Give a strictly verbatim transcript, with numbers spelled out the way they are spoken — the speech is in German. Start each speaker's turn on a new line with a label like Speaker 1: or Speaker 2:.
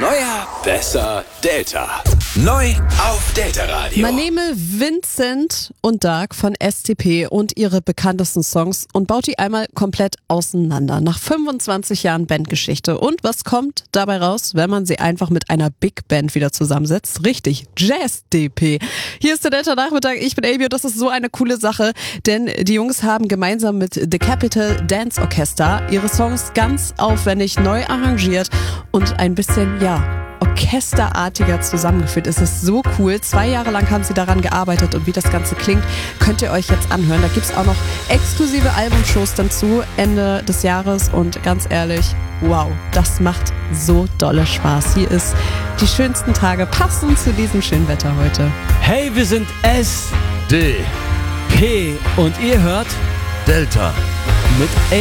Speaker 1: Neuer, besser, Delta. Neu auf Delta Radio.
Speaker 2: Man nehme Vincent und Dark von S T P und ihre bekanntesten Songs und baut die einmal komplett auseinander. Nach fünfundzwanzig Jahren Bandgeschichte. Und was kommt dabei raus, wenn man sie einfach mit einer Big Band wieder zusammensetzt? Richtig, Jazz-D P. Hier ist der Delta Nachmittag, ich bin Amy und das ist so eine coole Sache, denn die Jungs haben gemeinsam mit The Capital Dance Orchestra ihre Songs ganz aufwendig neu arrangiert und ein bisschen, ja, orchesterartiger zusammengeführt. Es ist so cool. Zwei Jahre lang haben sie daran gearbeitet und wie das Ganze klingt, könnt ihr euch jetzt anhören. Da gibt's auch noch exklusive Albumshows dann zu Ende des Jahres und ganz ehrlich, wow, das macht so dolle Spaß. Hier ist die schönsten Tage passend zu diesem schönen Wetter heute.
Speaker 3: Hey, wir sind S D P und ihr hört Delta mit A.